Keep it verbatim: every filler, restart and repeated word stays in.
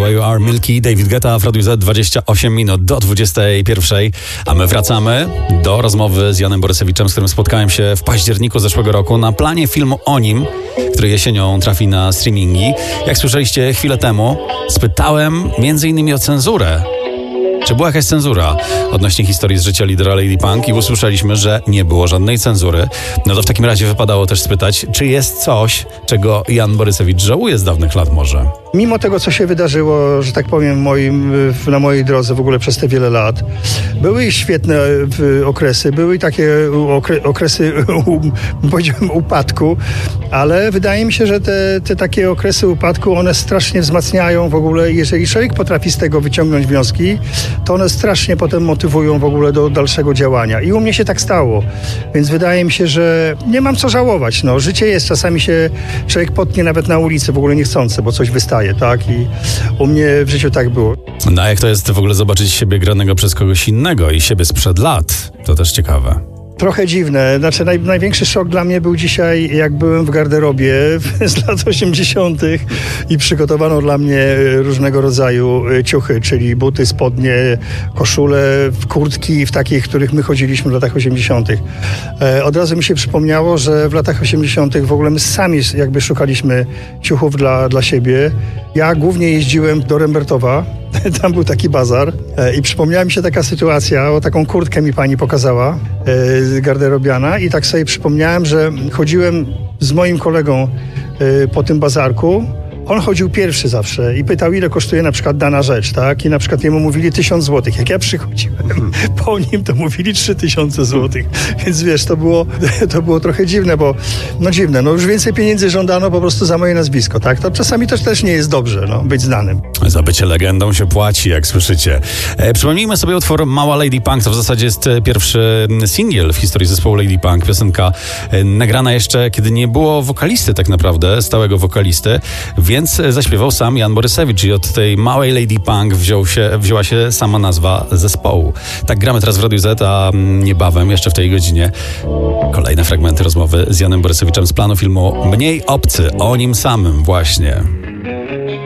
Way You Are, Milky, David Guetta w Radiu Z, dwadzieścia osiem minut do dwudziestej pierwszej, a my wracamy do rozmowy z Janem Borysewiczem, z którym spotkałem się w październiku zeszłego roku na planie filmu o nim, który jesienią trafi na streamingi. Jak słyszeliście chwilę temu, spytałem między innymi o cenzurę. Czy była jakaś cenzura odnośnie historii z życia lidera Lady Punk i usłyszeliśmy, że nie było żadnej cenzury. No to w takim razie wypadało też spytać, czy jest coś, czego Jan Borysewicz żałuje z dawnych lat może? Mimo tego, co się wydarzyło, że tak powiem, moim, na mojej drodze w ogóle przez te wiele lat, były i świetne okresy, były i takie okre, okresy, powiedziałem, upadku, ale wydaje mi się, że te, te takie okresy upadku, one strasznie wzmacniają w ogóle, jeżeli człowiek potrafi z tego wyciągnąć wnioski, to one strasznie potem motywują w ogóle do dalszego działania. I u mnie się tak stało, więc wydaje mi się, że nie mam co żałować. No, życie jest, czasami się człowiek potnie nawet na ulicy w ogóle niechcący, bo coś wystaje, tak? I u mnie w życiu tak było. No a jak to jest w ogóle zobaczyć siebie granego przez kogoś innego i siebie sprzed lat? To też ciekawe. Trochę dziwne. Znaczy naj, największy szok dla mnie był dzisiaj, jak byłem w garderobie z lat osiemdziesiątych i przygotowano dla mnie różnego rodzaju ciuchy, czyli buty, spodnie, koszule, kurtki w takich, w których my chodziliśmy w latach osiemdziesiątych. E, od razu mi się przypomniało, że w latach osiemdziesiątych w ogóle my sami jakby szukaliśmy ciuchów dla, dla siebie. Ja głównie jeździłem do Rembertowa. Tam był taki bazar e, i przypomniała mi się taka sytuacja, o taką kurtkę mi pani pokazała, e, garderobiana, i tak sobie przypomniałem, że chodziłem z moim kolegą e, po tym bazarku. On chodził pierwszy zawsze i pytał, ile kosztuje na przykład dana rzecz, tak? I na przykład jemu mówili tysiąc złotych. Jak ja przychodziłem po nim, to mówili trzy tysiące złotych. Więc wiesz, to było, to było trochę dziwne, bo no dziwne, no już więcej pieniędzy żądano po prostu za moje nazwisko, tak? To czasami też, też nie jest dobrze, no, być znanym. Za bycie legendą się płaci, jak słyszycie. E, przypomnijmy sobie utwór Mała Lady Punk. To w zasadzie jest pierwszy singiel w historii zespołu Lady Punk. Piosenka e, nagrana jeszcze, kiedy nie było wokalisty tak naprawdę, stałego wokalisty, więc zaśpiewał sam Jan Borysewicz i od tej Małej Lady Punk wziął się, wzięła się sama nazwa zespołu. Tak gramy teraz w Radiu Z, a niebawem, jeszcze w tej godzinie, kolejne fragmenty rozmowy z Janem Borysewiczem z planu filmu Mniej obcy, o nim samym właśnie.